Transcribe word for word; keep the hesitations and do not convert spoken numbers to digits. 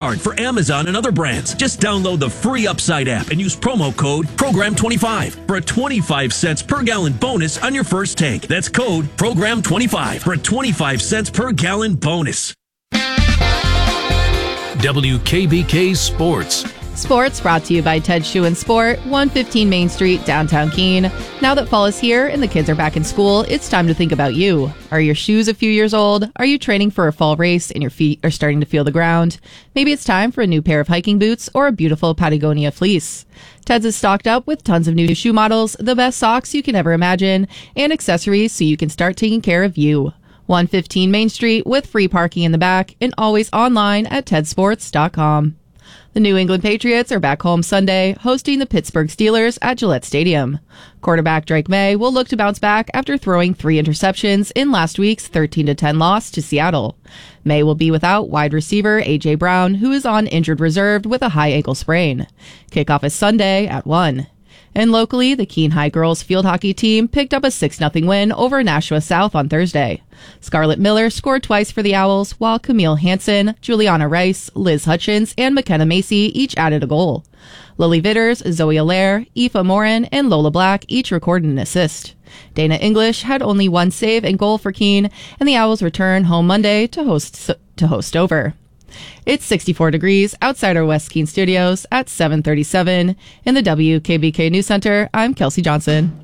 hard for Amazon and other brands. Just download the free Upside app and use promo code program twenty-five for a twenty-five cents per gallon bonus on your first tank. That's code program twenty-five for a twenty-five cents per gallon bonus. W K B K Sports. Sports brought to you by Ted Shoe and Sport, one fifteen Main Street, downtown Keene. Now that fall is here and the kids are back in school, it's time to think about you. Are your shoes a few years old? Are you training for a fall race and your feet are starting to feel the ground? Maybe it's time for a new pair of hiking boots or a beautiful Patagonia fleece. Ted's is stocked up with tons of new shoe models, the best socks you can ever imagine, and accessories so you can start taking care of you. one fifteen Main Street with free parking in the back and always online at ted sports dot com. The New England Patriots are back home Sunday, hosting the Pittsburgh Steelers at Gillette Stadium. Quarterback Drake May will look to bounce back after throwing three interceptions in last week's thirteen to ten loss to Seattle. May will be without wide receiver A J. Brown, who is on injured reserve with a high ankle sprain. Kickoff is Sunday at one. And locally, the Keene High girls field hockey team picked up a six nothing win over Nashua South on Thursday. Scarlett Miller scored twice for the Owls, while Camille Hansen, Juliana Rice, Liz Hutchins, and McKenna Macy each added a goal. Lily Vitters, Zoe Allaire, Aoife Morin, and Lola Black each recorded an assist. Dana English had only one save and goal for Keene, and the Owls return home Monday to host to host over. It's sixty-four degrees outside our West Keene studios at seven thirty-seven. In the W K B K News Center, I'm Kelsey Johnson.